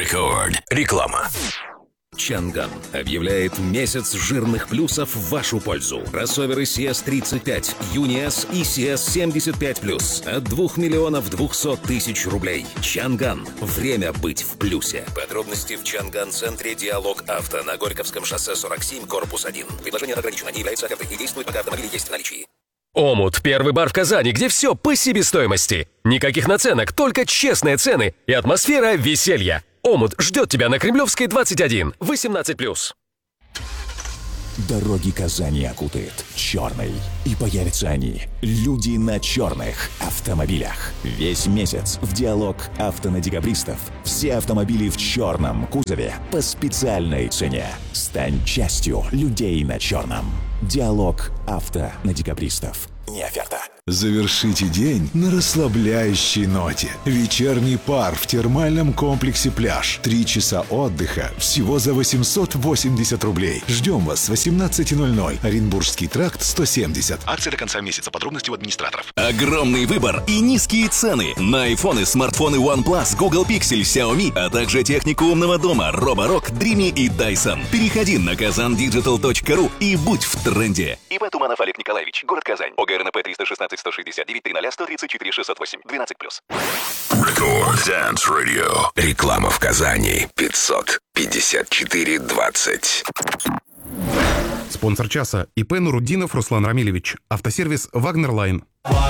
Рекорд. Реклама. Чанган объявляет месяц жирных плюсов в вашу пользу. Кроссоверы CS35, UniS и CS75+. От 2 миллионов 200 тысяч рублей. Чанган. Время быть в плюсе. Подробности в Чанган-центре «Диалог Авто» на Горьковском шоссе 47, корпус 1. Предложение ограничено, не является офертой и действует, пока автомобили есть в наличии. Омут – первый бар в Казани, где все по себестоимости. Никаких наценок, только честные цены и атмосфера веселья. Омут ждет тебя на Кремлевской, 21, 18+. Дороги Казани окутает черный. И появятся они, люди на черных автомобилях. Весь месяц в «Диалог Авто» на Декабристов. Все автомобили в черном кузове по специальной цене. Стань частью людей на черном. «Диалог Авто» на Декабристов. Не оферта. Завершите день на расслабляющей ноте. Вечерний пар в термальном комплексе «Пляж». 3 часа отдыха всего за 880 рублей. Ждем вас с 18:00. Оренбургский тракт, 170. Акция до конца месяца. Подробности у администраторов. Огромный выбор и низкие цены на айфоны, смартфоны OnePlus, Google Pixel, Xiaomi, а также технику умного дома Roborock, Dreamy и Dyson. Переходи на kazandigital.ru и будь в тренде. ИП Туманов Олег Николаевич. Город Казань. ОГРНП 316 169 30 134 608 12+. Рекорд Dance Radio. Реклама в Казани. 554-20. Спонсор часа ИП Нуруддинов Руслан Рамилевич. Автосервис «Вагнер Лайн».